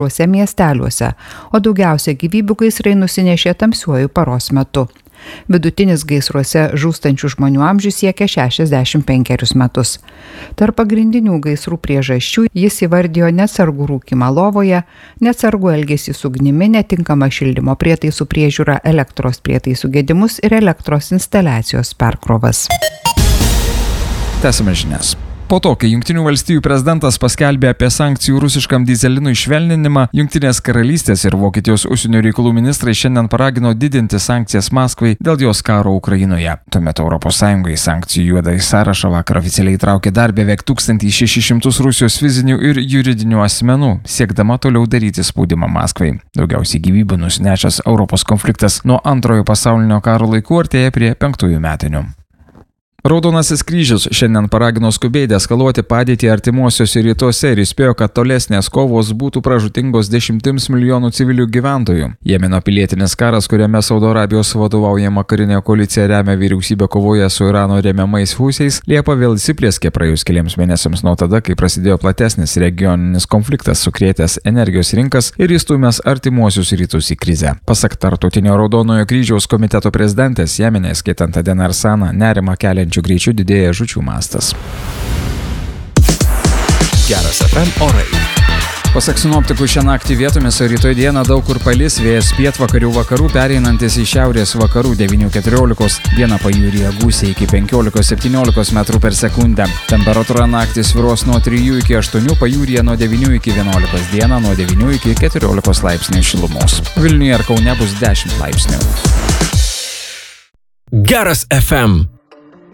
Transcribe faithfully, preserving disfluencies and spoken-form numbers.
miesteliuose, o daugiausia gyvybių gaisrai nusinešė tamsiuoju paros metu. Vidutinis gaisruose žūstančių žmonių amžius siekia šešiasdešimt penkerius metus. Tarp pagrindinių gaisrų priežasčių jis įvardijo neatsargų rūkymą lovoje, neatsargų elgesį su ugnimi, netinkamą šildymo prietaisų priežiūrą, elektros prietaisų gedimus ir elektros instaliacijos perkrovas. Tęsime žinias. Po to, kai Jungtinių valstijų prezidentas paskelbė apie sankcijų rusiškam dyzelinui švelninimą, Jungtinės karalystės ir Vokietijos užsienio reikalų ministrai šiandien paragino didinti sankcijas Maskvai dėl jos karo Ukrainoje. Tuomet Europos Sąjungai sankcijų juodąjį sąrašą vakar oficialiai traukė dar beveik tūkstantį šešis šimtus Rusijos fizinių ir juridinių asmenų, siekdama toliau daryti spaudimą Maskvai. Daugiausiai gyvybių nusinešęs Europos konfliktas nuo antrojo pasaulinio karo laikų artėja prie penktųjų metinių. Raudonasis kryžius šiandien paragino skubiai deeskaluoti padėtį artimuosiuose rytuose ir įspėjo, kad tolesnės kovos būtų pražūtingos dešimtims milijonų civilių gyventojų. Jemeno pilietinis karas, kuriame Saudo Arabijos vadovaujama karinė koalicija remia vyriausybę kovoje su Irano remiamais Husiais, Liepą vėl įsiplieskė praėjus keliams mėnesiams nuo tada, kai prasidėjo platesnis regioninis konfliktas sukrėtęs energijos rinkas ir įstūmęs artimuosius rytus į krizę. Pasak Tarptautinio Raudonojo kryžiaus komiteto prezidentės, Jemene, skaitant Aden Arsaną, nerimą keliančių greičių didėja žūčių mastas. Geras F M orai. Pasak sinoptikų, šią naktį vietomis, o rytoj dieną daug kur palis, vėjas pietvakarių vakarų pereinantis į šiaurės vakarų devynių keturiolikos, dieną pajūryje gūsiai iki penkiolikos septyniolikos metrų per sekundę. Temperatūra naktį svyruos nuo trijų iki aštuonių, pajūryje nuo devynių iki vienuolikos, dieną nuo devynių iki keturiolikos laipsnių šilumos. Vilniuje ir Kaune bus dešimt laipsnių. Geras F M.